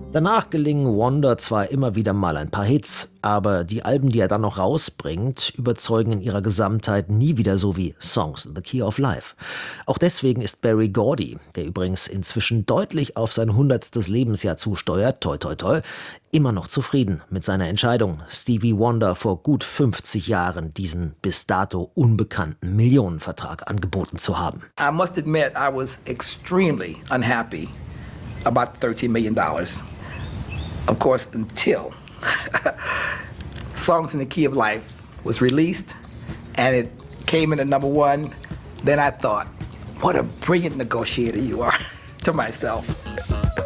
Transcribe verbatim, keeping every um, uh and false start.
Danach gelingen Wonder zwar immer wieder mal ein paar Hits, aber die Alben, die er dann noch rausbringt, überzeugen in ihrer Gesamtheit nie wieder so wie Songs in the Key of Life. Auch deswegen ist Berry Gordy, der übrigens inzwischen deutlich auf sein hundertstes Lebensjahr zusteuert, toi toi toi, immer noch zufrieden mit seiner Entscheidung, Stevie Wonder vor gut fünfzig Jahren diesen bis dato unbekannten Millionenvertrag angeboten zu haben. I must admit, I was extremely unhappy about thirteen million dollars. Of course, until Songs in the Key of Life was released and it came in at number one, then I thought, what a brilliant negotiator you are, to myself.